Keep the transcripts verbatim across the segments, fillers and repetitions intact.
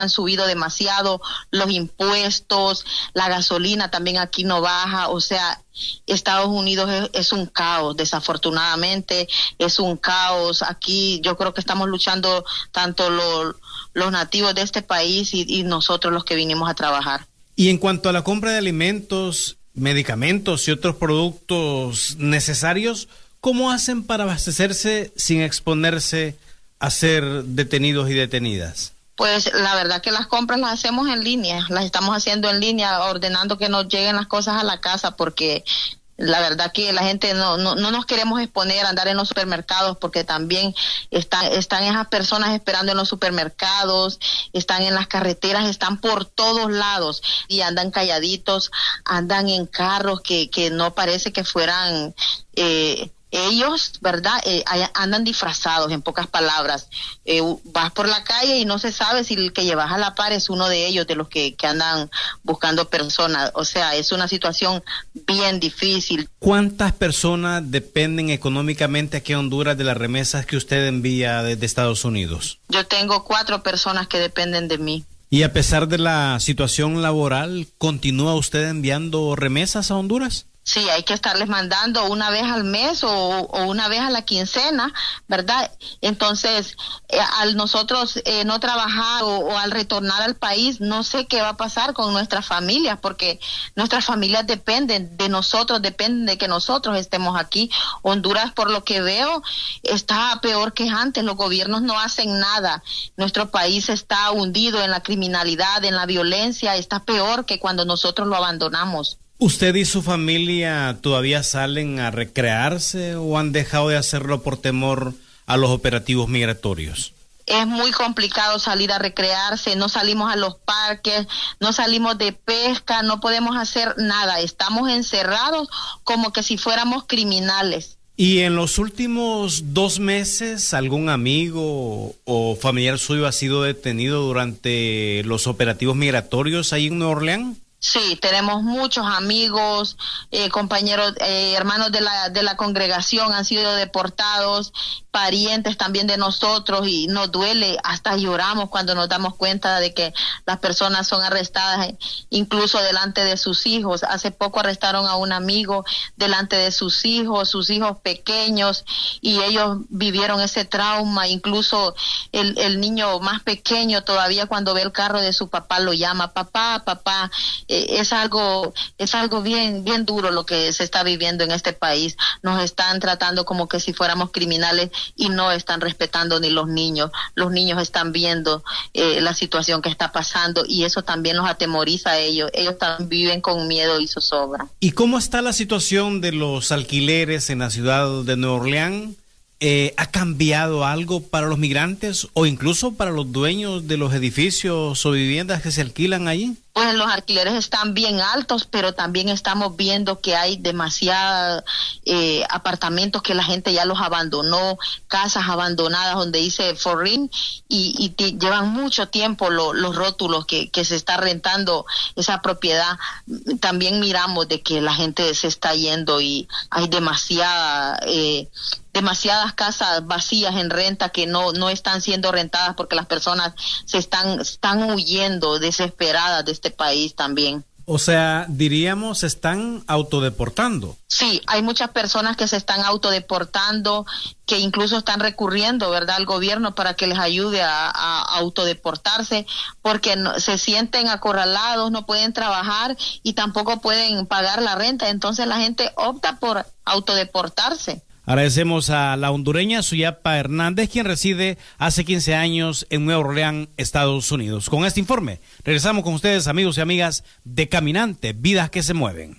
han subido demasiado los impuestos, la gasolina también aquí no baja, o sea, Estados Unidos es, es un caos, desafortunadamente es un caos. Aquí yo creo que estamos luchando tanto lo, los nativos de este país y, y nosotros los que vinimos a trabajar. Y en cuanto a la compra de alimentos, medicamentos y otros productos necesarios, ¿cómo hacen para abastecerse sin exponerse a ser detenidos y detenidas? Pues la verdad que las compras las hacemos en línea, las estamos haciendo en línea, ordenando que nos lleguen las cosas a la casa, porque la verdad que la gente no no, no nos queremos exponer a andar en los supermercados, porque también están, están esas personas esperando en los supermercados, están en las carreteras, están por todos lados y andan calladitos, andan en carros que, que no parece que fueran... Eh, Ellos, ¿verdad? Eh, andan disfrazados, en pocas palabras. Eh, vas por la calle y no se sabe si el que llevas a la par es uno de ellos, de los que, que andan buscando personas. O sea, es una situación bien difícil. ¿Cuántas personas dependen económicamente aquí en Honduras de las remesas que usted envía desde Estados Unidos? Yo tengo cuatro personas que dependen de mí. ¿Y a pesar de la situación laboral, continúa usted enviando remesas a Honduras? Sí, hay que estarles mandando una vez al mes o, o una vez a la quincena, ¿verdad? Entonces, eh, al nosotros eh, no trabajar o, o al retornar al país, no sé qué va a pasar con nuestras familias, porque nuestras familias dependen de nosotros, dependen de que nosotros estemos aquí. Honduras, por lo que veo, está peor que antes, los gobiernos no hacen nada. Nuestro país está hundido en la criminalidad, en la violencia, está peor que cuando nosotros lo abandonamos. ¿Usted y su familia todavía salen a recrearse o han dejado de hacerlo por temor a los operativos migratorios? Es muy complicado salir a recrearse, no salimos a los parques, no salimos de pesca, no podemos hacer nada, estamos encerrados como que si fuéramos criminales. ¿Y en los últimos dos meses algún amigo o familiar suyo ha sido detenido durante los operativos migratorios ahí en Nueva Orleans? Sí, tenemos muchos amigos, eh, compañeros, eh, hermanos de la de la congregación han sido deportados, parientes también de nosotros, y nos duele, hasta lloramos cuando nos damos cuenta de que las personas son arrestadas, incluso delante de sus hijos. Hace poco arrestaron a un amigo delante de sus hijos, sus hijos pequeños, y ellos vivieron ese trauma. Incluso el, el niño más pequeño todavía cuando ve el carro de su papá lo llama papá, papá. Es algo es algo bien bien duro lo que se está viviendo en este país. Nos están tratando como que si fuéramos criminales y no están respetando ni los niños. Los niños están viendo eh, la situación que está pasando y eso también los atemoriza a ellos. Ellos también viven con miedo y zozobra. ¿Y cómo está la situación de los alquileres en la ciudad de Nueva Orleans? Eh, ¿Ha cambiado algo para los migrantes o incluso para los dueños de los edificios o viviendas que se alquilan allí? Pues los alquileres están bien altos, pero también estamos viendo que hay demasiados eh, apartamentos que la gente ya los abandonó, casas abandonadas donde dice for rent, y, y te, llevan mucho tiempo lo, los rótulos que, que se está rentando esa propiedad. También miramos de que la gente se está yendo y hay demasiada... Eh, demasiadas casas vacías en renta que no no están siendo rentadas porque las personas se están están huyendo desesperadas de este país también. O sea, diríamos, se están autodeportando. Sí, hay muchas personas que se están autodeportando, que incluso están recurriendo, ¿verdad?, al gobierno para que les ayude a, a autodeportarse, porque no, se sienten acorralados, no pueden trabajar y tampoco pueden pagar la renta. Entonces la gente opta por autodeportarse. Agradecemos a la hondureña Suyapa Hernández, quien reside hace quince años en Nueva Orleans, Estados Unidos. Con este informe, regresamos con ustedes, amigos y amigas de Caminante, Vidas que se Mueven.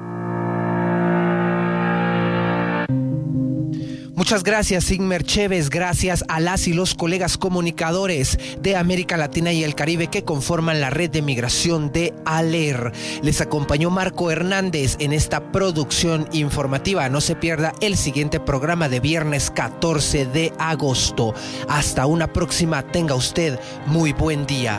Muchas gracias, Sigmer Chévez. Gracias a las y los colegas comunicadores de América Latina y el Caribe que conforman la red de migración de ALER. Les acompañó Marco Hernández en esta producción informativa. No se pierda el siguiente programa de viernes catorce de agosto. Hasta una próxima. Tenga usted muy buen día.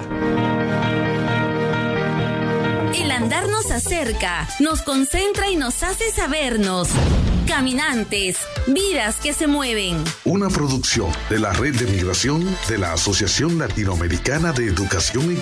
El andar nos acerca, nos concentra y nos hace sabernos. Caminantes, vidas que se mueven. Una producción de la Red de Migración de la Asociación Latinoamericana de Educación y